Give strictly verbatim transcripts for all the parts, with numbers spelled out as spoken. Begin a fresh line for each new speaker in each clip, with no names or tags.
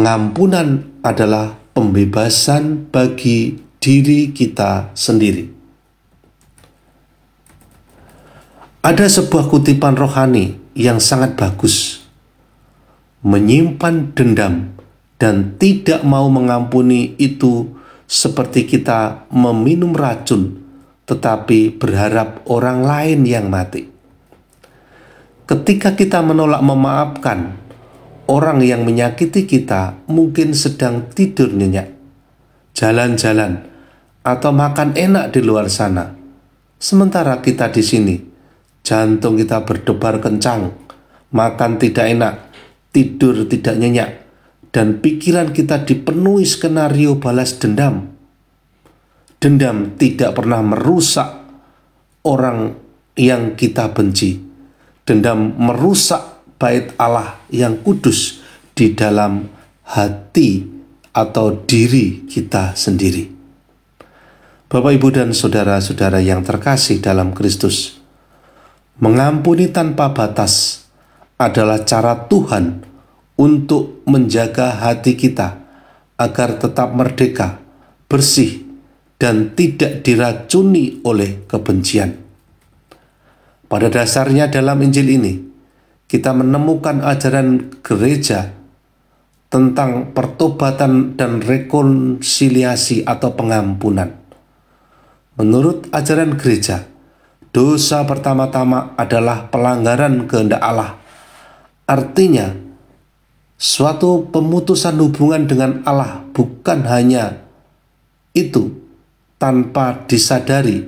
pengampunan adalah pembebasan bagi diri kita sendiri. Ada sebuah kutipan rohani yang sangat bagus. Menyimpan dendam dan tidak mau mengampuni itu seperti kita meminum racun, tetapi berharap orang lain yang mati. Ketika kita menolak memaafkan, orang yang menyakiti kita mungkin sedang tidur nyenyak, jalan-jalan, atau makan enak di luar sana. Sementara kita di sini, jantung kita berdebar kencang, makan tidak enak, tidur tidak nyenyak, dan pikiran kita dipenuhi skenario balas dendam. Dendam tidak pernah merusak orang yang kita benci. Dendam merusak bait Allah yang kudus di dalam hati atau diri kita sendiri. Bapak, Ibu, dan saudara-saudara yang terkasih dalam Kristus, mengampuni tanpa batas adalah cara Tuhan untuk menjaga hati kita agar tetap merdeka, bersih, dan tidak diracuni oleh kebencian. Pada dasarnya dalam Injil ini, kita menemukan ajaran gereja tentang pertobatan dan rekonsiliasi atau pengampunan. Menurut ajaran gereja, dosa pertama-tama adalah pelanggaran kehendak Allah. Artinya, suatu pemutusan hubungan dengan Allah bukan hanya itu tanpa disadari.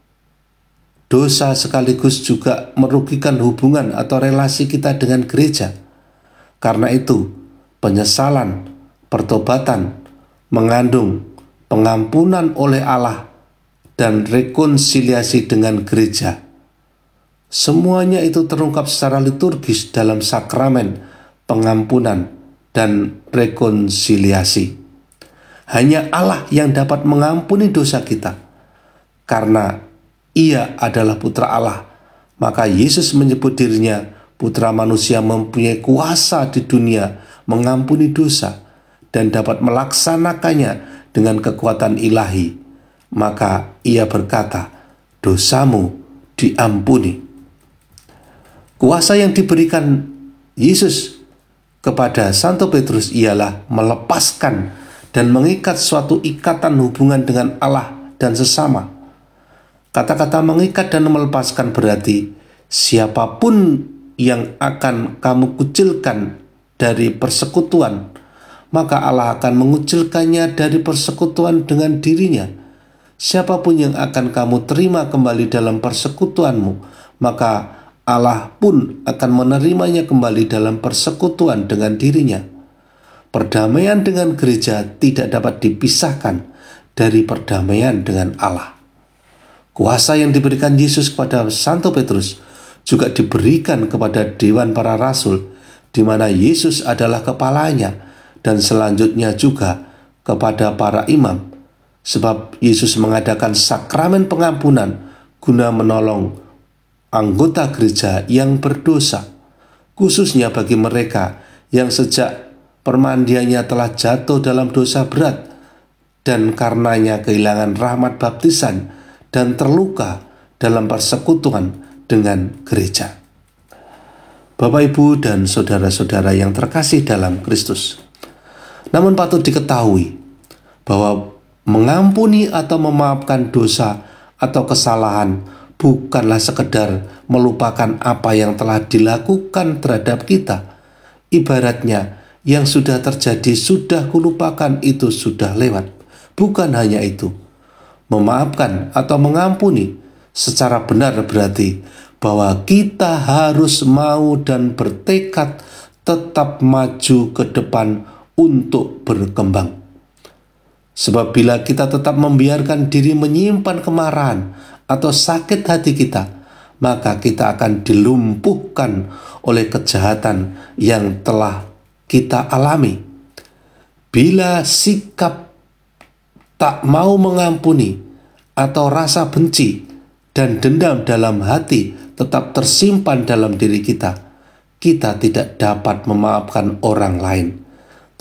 Dosa sekaligus juga merugikan hubungan atau relasi kita dengan gereja. Karena itu, penyesalan, pertobatan mengandung pengampunan oleh Allah dan rekonsiliasi dengan gereja. Semuanya itu terungkap secara liturgis dalam sakramen pengampunan dan rekonsiliasi. Hanya Allah yang dapat mengampuni dosa kita. Karena Ia adalah putra Allah, maka Yesus menyebut dirinya putra manusia mempunyai kuasa di dunia mengampuni dosa dan dapat melaksanakannya dengan kekuatan ilahi. Maka Ia berkata, dosamu diampuni. Kuasa yang diberikan Yesus kepada Santo Petrus ialah melepaskan dan mengikat suatu ikatan hubungan dengan Allah dan sesama. Kata-kata mengikat dan melepaskan berarti siapapun yang akan kamu kucilkan dari persekutuan, maka Allah akan mengucilkannya dari persekutuan dengan dirinya. Siapapun yang akan kamu terima kembali dalam persekutuanmu, maka Allah pun akan menerimanya kembali dalam persekutuan dengan dirinya. Perdamaian dengan gereja tidak dapat dipisahkan dari perdamaian dengan Allah. Kuasa yang diberikan Yesus kepada Santo Petrus juga diberikan kepada Dewan Para Rasul, di mana Yesus adalah kepalanya, dan selanjutnya juga kepada para imam. Sebab Yesus mengadakan sakramen pengampunan guna menolong anggota gereja yang berdosa, khususnya bagi mereka yang sejak permandiannya telah jatuh dalam dosa berat dan karenanya kehilangan rahmat baptisan dan terluka dalam persekutuan dengan gereja. Bapak, Ibu, dan saudara-saudara yang terkasih dalam Kristus, namun patut diketahui bahwa mengampuni atau memaafkan dosa atau kesalahan bukanlah sekedar melupakan apa yang telah dilakukan terhadap kita. Ibaratnya, yang sudah terjadi sudah kulupakan, itu sudah lewat. Bukan hanya itu. Memaafkan atau mengampuni secara benar berarti bahwa kita harus mau dan bertekad tetap maju ke depan untuk berkembang. Sebab bila kita tetap membiarkan diri menyimpan kemarahan atau sakit hati kita, maka kita akan dilumpuhkan oleh kejahatan yang telah kita alami. Bila sikap tak mau mengampuni atau rasa benci dan dendam dalam hati tetap tersimpan dalam diri kita, kita tidak dapat memaafkan orang lain.